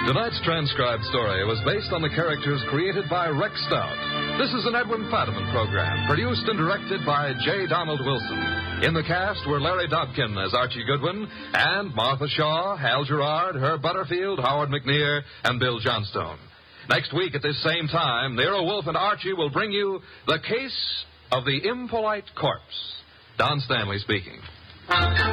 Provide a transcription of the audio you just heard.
Tonight's transcribed story was based on the characters created by Rex Stout. This is an Edwin Fadiman program, produced and directed by J. Donald Wilson. In the cast were Larry Dobkin as Archie Goodwin, and Martha Shaw, Hal Gerard, Herb Butterfield, Howard McNear, and Bill Johnstone. Next week at this same time, Nero Wolfe and Archie will bring you The Case of the Impolite Corpse. Don Stanley speaking.